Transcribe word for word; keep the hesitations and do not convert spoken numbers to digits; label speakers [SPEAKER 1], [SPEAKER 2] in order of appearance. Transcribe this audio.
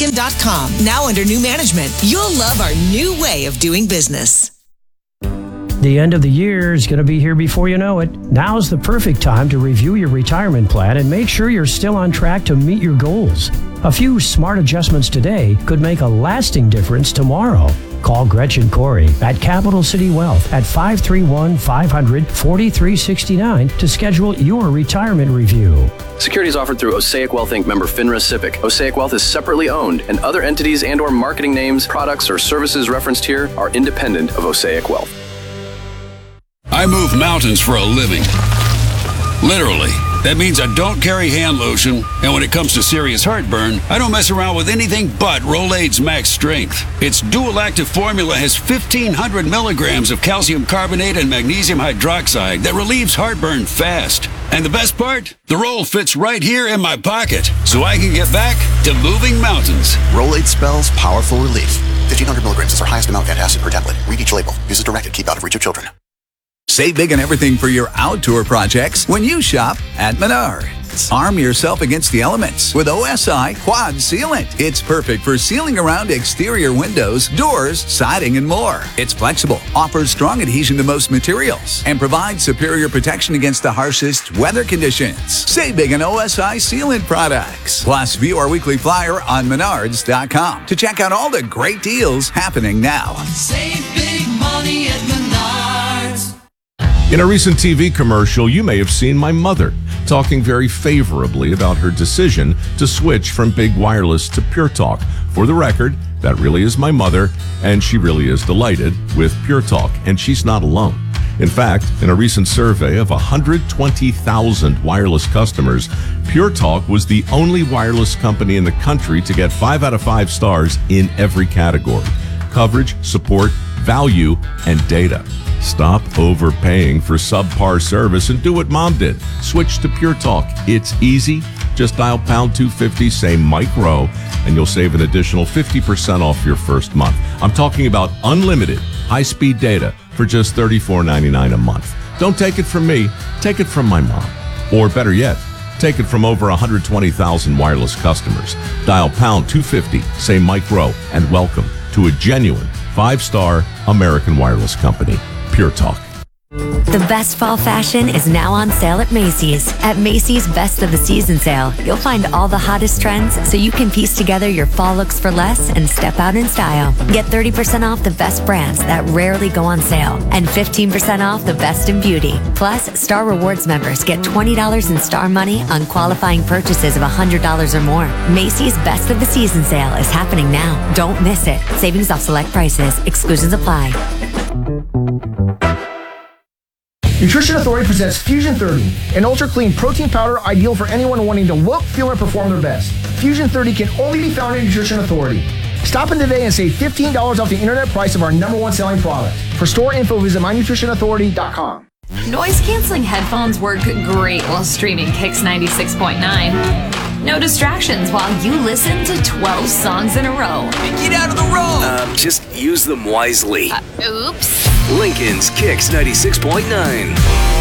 [SPEAKER 1] lincoln dot com. Now under new management, you'll love our new way of doing business.
[SPEAKER 2] The end of the year is going to be here before you know it. Now's the perfect time to review your retirement plan and make sure you're still on track to meet your goals. A few smart adjustments today could make a lasting difference tomorrow. Call Gretchen Corey at Capital City Wealth at five three one, five hundred, forty-three sixty-nine to schedule your retirement review.
[SPEAKER 3] Securities offered through Osaic Wealth Incorporated, member FINRA SIPC. Osaic Wealth is separately owned, and other entities and or marketing names, products, or services referenced here are independent of Osaic Wealth.
[SPEAKER 4] I move mountains for a living. Literally. That means I don't carry hand lotion, and when it comes to serious heartburn, I don't mess around with anything but Rolaids Max Strength. Its dual-active formula has fifteen hundred milligrams of calcium carbonate and magnesium hydroxide that relieves heartburn fast. And the best part? The roll fits right here in my pocket, so I can get back to moving mountains.
[SPEAKER 5] Rolaids spells powerful relief. fifteen hundred milligrams is our highest amount of antacid per tablet. Read each label. Use as directed. Keep out of reach of children.
[SPEAKER 6] Save big on everything for your outdoor projects when you shop at Menards. Arm yourself against the elements with O S I Quad Sealant. It's perfect for sealing around exterior windows, doors, siding, and more. It's flexible, offers strong adhesion to most materials, and provides superior protection against the harshest weather conditions. Save big on O S I Sealant products. Plus, view our weekly flyer on menards dot com to check out all the great deals happening now.
[SPEAKER 7] Save big money at Menards.
[SPEAKER 8] In a recent T V commercial, you may have seen my mother talking very favorably about her decision to switch from Big Wireless to Pure Talk. For the record, that really is my mother, and she really is delighted with Pure Talk, and she's not alone. In fact, in a recent survey of one hundred twenty thousand wireless customers, Pure Talk was the only wireless company in the country to get five out of five stars in every category: coverage, support, value, and data. Stop overpaying for subpar service and do what Mom did. Switch to Pure Talk. It's easy. Just dial pound two fifty, say Mike Rowe, and you'll save an additional fifty percent off your first month. I'm talking about unlimited high-speed data for just thirty-four ninety-nine a month. Don't take it from me. Take it from my mom. Or better yet, take it from over one hundred twenty thousand wireless customers. Dial pound two fifty, say Mike Rowe, and welcome to a genuine five-star American wireless company. Pure Talk.
[SPEAKER 9] The best fall fashion is now on sale at Macy's. At Macy's Best of the Season sale, you'll find all the hottest trends so you can piece together your fall looks for less and step out in style. Get thirty percent off the best brands that rarely go on sale and fifteen percent off the best in beauty. Plus, Star Rewards members get twenty dollars in Star Money on qualifying purchases of one hundred dollars or more. Macy's Best of the Season sale is happening now. Don't miss it. Savings off select prices. Exclusions apply.
[SPEAKER 10] Nutrition Authority presents Fusion thirty, an ultra-clean protein powder ideal for anyone wanting to look, feel, and perform their best. Fusion thirty can only be found at Nutrition Authority. Stop in today and save fifteen dollars off the internet price of our number one selling product. For store info, visit my nutrition authority dot com.
[SPEAKER 11] Noise-canceling headphones work great while streaming Kicks ninety-six point nine. No distractions while you listen to twelve songs in a row.
[SPEAKER 12] Get out of the road! Uh, just use them wisely.
[SPEAKER 11] Uh, oops.
[SPEAKER 12] Lincoln's Kicks ninety-six point nine.